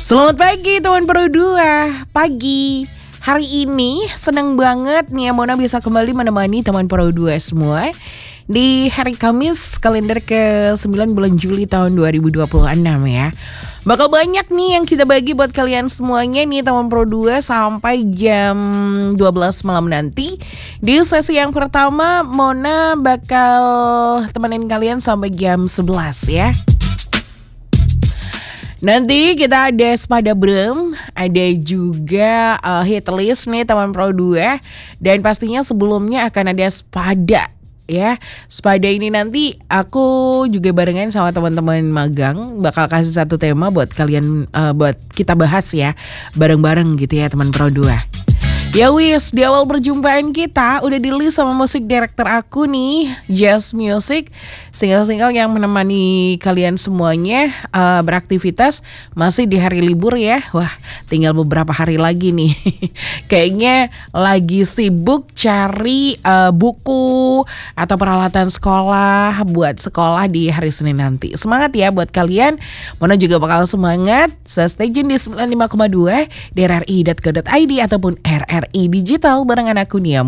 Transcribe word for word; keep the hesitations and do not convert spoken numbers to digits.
Selamat pagi teman Pro dua. Pagi. Hari ini senang banget nih Mona bisa kembali menemani teman Pro dua semua di hari Kamis kalender ke sembilan bulan Juli tahun dua ribu dua puluh enam ya. Bakal banyak nih yang kita bagi buat kalian semuanya nih teman Pro dua sampai jam dua belas malam nanti. Di sesi yang pertama Mona bakal temenin kalian sampai jam sebelas ya. Nanti kita ada Spada Brem, ada juga uh, hit list nih teman Pro dua. Dan pastinya sebelumnya akan ada Spada ya. Spada ini nanti aku juga barengan sama teman-teman magang bakal kasih satu tema buat kalian, uh, buat kita bahas ya bareng-bareng gitu ya teman Pro dua. Ya wis, di awal perjumpaan kita udah di list sama musik director aku nih, Jazz Music, single-single yang menemani kalian semuanya uh, beraktivitas masih di hari libur ya. Wah, tinggal beberapa hari lagi nih. Kayaknya lagi sibuk cari uh, buku atau peralatan sekolah buat sekolah di hari Senin nanti. Semangat ya buat kalian. Mona juga bakal semangat. So stay tune di sembilan puluh lima koma dua D R R I dot co dot I D ataupun R R I Digital barengan aku Nia.